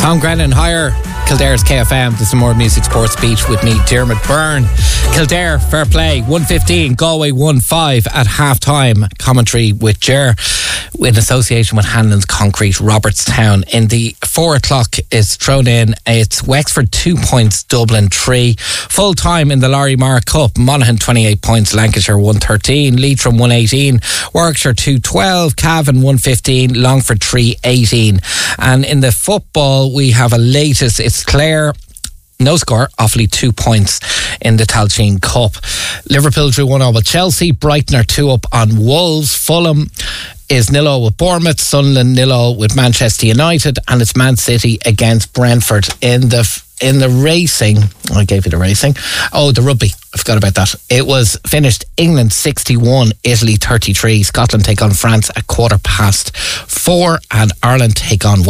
Tom Grennan, higher Kildare's KFM. This is more Music Sports Beat with me, Dermot Byrne. Kildare, fair play, 1-15, Galway 1-5 at half-time. Commentary with Ger in association with Hanlon's Concrete, Robertstown. In the 4 o'clock is thrown in. It's Wexford 2 points, Dublin 3. Full time in the Larry Marr Cup, Monaghan 28 points, Lancashire 113, Leitrim 118, Warwickshire 212, Cavan 115, Longford 318. And in the football, we have a latest. It's Clare. No score, Offaly 2 points in the Tailteann Cup. Liverpool drew 1-0 with Chelsea. Brighton are 2 up on Wolves. Fulham is 0-0 with Bournemouth. Sunderland 0-0 with Manchester United, and it's Man City against Brentford in the racing. I gave you the racing. Oh, the rugby. I forgot about that. It was finished England 61, Italy 33. Scotland take on France at 4:15, and Ireland take on